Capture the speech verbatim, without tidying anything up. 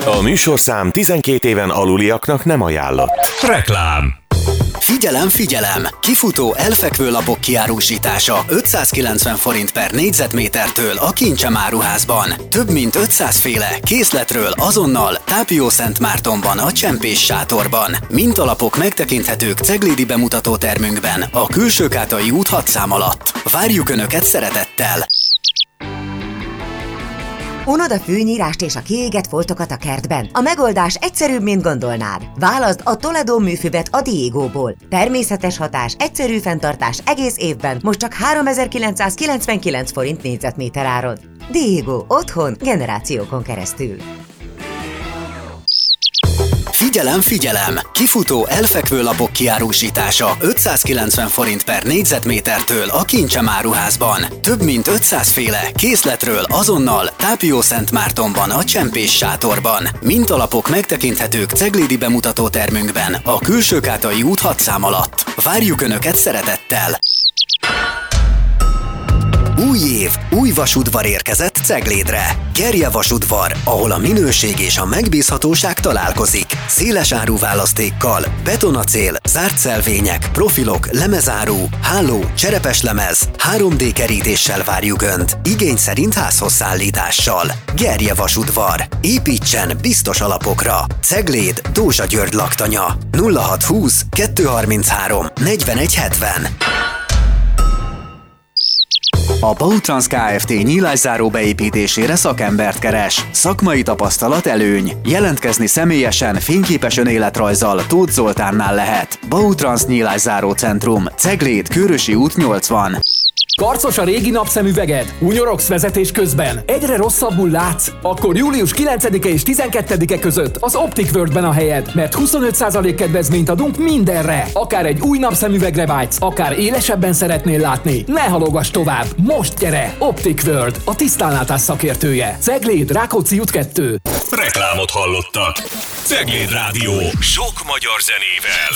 A műsorszám tizenkét éven aluliaknak nem ajánlott. Reklám. Figyelem, figyelem! Kifutó elfekvő lapok kiárusítása ötszázkilencven forint per négyzetmétertől a Kincsem áruházban. Több mint ötszáz féle készletről azonnal Tápiószentmártonban a Csempés sátorban. Mintalapok megtekinthetők ceglédi bemutatótermünkben a Külsőkátai út hat szám alatt. Várjuk Önöket szeretettel! Unod a fűnyírást és a kiégett foltokat a kertben? A megoldás egyszerűbb, mint gondolnád. Válaszd a Toledo műfüvet a Diegóból. Természetes hatás, egyszerű fenntartás egész évben, most csak háromezer-kilencszázkilencvenkilenc forint négyzetméter áron. Diego, otthon generációkon keresztül. Figyelem, figyelem! Kifutó elfekvő lapok kiárusítása ötszázkilencven forint per négyzetmétertől a Kincsem áruházban. Több mint ötszáz féle készletről azonnal Tápiószentmártonban a Csempés sátorban. Mintalapok megtekinthetők ceglédi bemutatótermünkben a Külsőkátai út hat szám alatt. Várjuk Önöket szeretettel! Új év, új vasudvar érkezett Ceglédre. Gerje vasudvar, ahol a minőség és a megbízhatóság találkozik. Széles áruválasztékkal, betonacél, zárt szelvények, profilok, lemezáru, háló, cserepeslemez, három dé kerítéssel várjuk Önt. Igény szerint házhoz szállítással. Gerje vasudvar. Építsen biztos alapokra. Cegléd, Dózsa György laktanya. nulla hat húsz kettőszázharminchárom negyvenegy hetven. A Bautrans Kft. Nyílászáró beépítésére szakembert keres. Szakmai tapasztalat előny. Jelentkezni személyesen, fényképes önéletrajzzal Tóth Zoltánnál lehet. Bautrans Nyílászáró Centrum, Cegléd, Kőrösi út nyolcvan. Karcos a régi napszemüveged? Hunyorogsz vezetés közben? Egyre rosszabbul látsz? Akkor július kilencedike és tizenkettedike között az Optic Worldben a helyed, mert huszonöt százalék kedvezményt adunk mindenre. Akár egy új napszemüvegre vágysz, akár élesebben szeretnél látni. Ne halogass tovább, most gyere! Optic World, a tisztánlátás szakértője. Cegléd, Rákóczi út kettő. Reklámot hallottak. Cegléd Rádió. Sok magyar zenével.